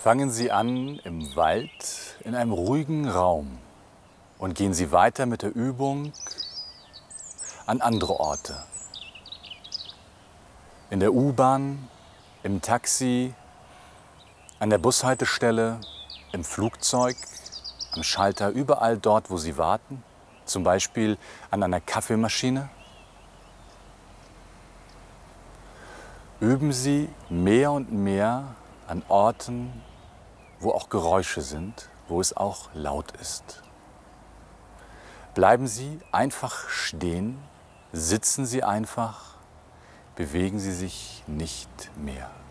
Fangen Sie an im Wald in einem ruhigen Raum und gehen Sie weiter mit der Übung an andere Orte. In der U-Bahn, im Taxi, an der Bushaltestelle, im Flugzeug, am Schalter, überall dort, wo Sie warten, zum Beispiel an einer Kaffeemaschine. Üben Sie mehr und mehr an Orten, wo auch Geräusche sind, wo es auch laut ist. Bleiben Sie einfach stehen, sitzen Sie einfach, bewegen Sie sich nicht mehr.